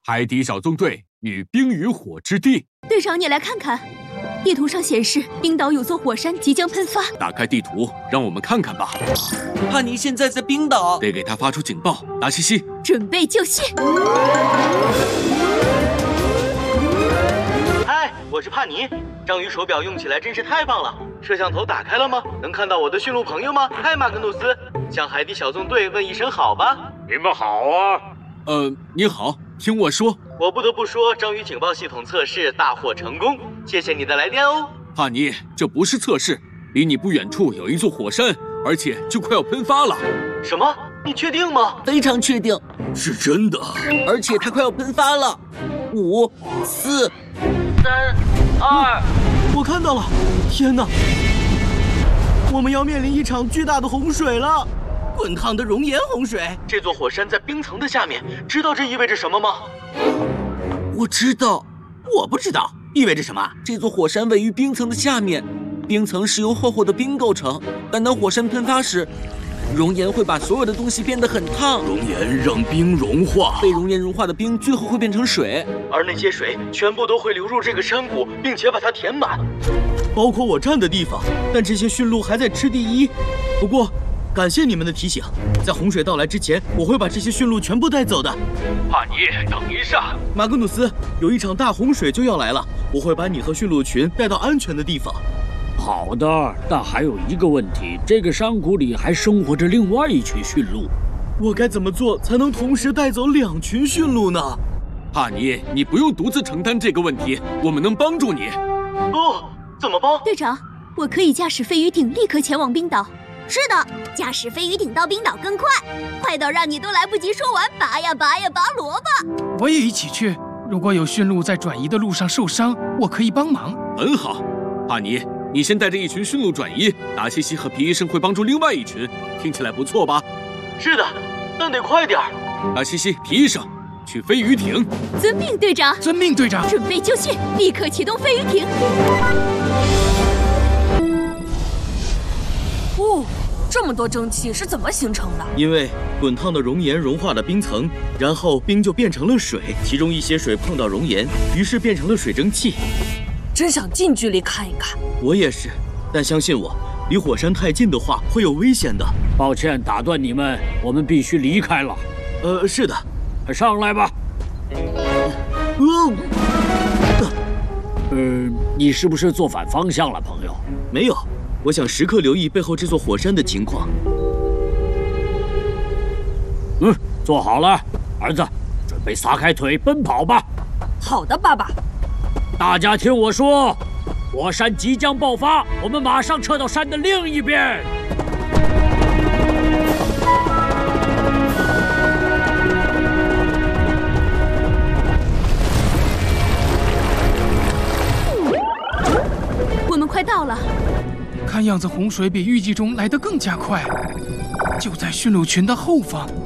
海底小纵队与冰与火之地。 队长，你来看看，地图上显示冰岛有座火山即将喷发。 打开地图，让我们看看吧。 帕尼现在在冰岛， 得给他发出警报。达西西， 准备就绪。 嗨，我是帕尼。章鱼手表用起来真是太棒了。摄像头打开了吗？能看到我的驯鹿朋友吗？嗨，马格努斯，向海底小纵队问一声好吧。 你们好啊。 你好，听我说。 我不得不说，章鱼警报系统测试大获成功，谢谢你的来电哦。 帕尼，这不是测试，离你不远处有一座火山，而且就快要喷发了。 什么？你确定吗？ 非常确定， 是真的， 而且它快要喷发了。5、4、3、2， 我看到了！天哪，我们要面临一场巨大的洪水了！ 滚烫的熔岩洪水。 这座火山在冰层的下面，知道这意味着什么吗？ 我知道，我不知道意味着什么。这座火山位于冰层的下面，冰层是由厚厚的冰构成。但当火山喷发时，熔岩会把所有的东西变得很烫。 熔岩让冰融化， 被熔岩融化的冰最后会变成水， 而那些水全部都会流入这个山谷，并且把它填满，包括我站的地方。但这些驯鹿还在吃第一。不过，感谢你们的提醒，在洪水到来之前，我会把这些驯鹿全部带走的。 帕尼，等一下， 马格努斯，有一场大洪水就要来了，我会把你和驯鹿群带到安全的地方。 好的，但还有一个问题，这个山谷里还生活着另外一群驯鹿。 我该怎么做才能同时带走2群驯鹿呢？ 帕尼，你不用独自承担这个问题，我们能帮助你。 哦，怎么帮？ 队长，我可以驾驶飞鱼艇立刻前往冰岛。 是的，驾驶飞鱼艇到冰岛更快，快到让你都来不及说完拔呀拔呀拔萝卜。 我也一起去，如果有驯鹿在转移的路上受伤，我可以帮忙。 很好，帕尼，你先带着一群驯鹿转移，达西西和皮医生会帮助另外一群，听起来不错吧？ 是的，但得快点儿。 达西西、皮医生，去飞鱼艇。 遵命，队长。 遵命，队长。 准备就绪，立刻启动飞鱼艇。 哦，这么多蒸汽是怎么形成的？ 因为滚烫的熔岩融化了冰层，然后冰就变成了水，其中一些水碰到熔岩，于是变成了水蒸气。 真想近距离看一看。 我也是，但相信我，离火山太近的话会有危险的。 抱歉打断你们，我们必须离开了。 是的。 上来吧。你是不是坐反方向了，朋友？ 没有，我想时刻留意背后这座火山的情况。 坐好了，儿子，准备撒开腿奔跑吧。 好的，爸爸。 大家听我说，火山即将爆发，我们马上撤到山的另一边。 我们快到了。 看样子洪水比预计中来得更加快，就在驯鹿群的后方。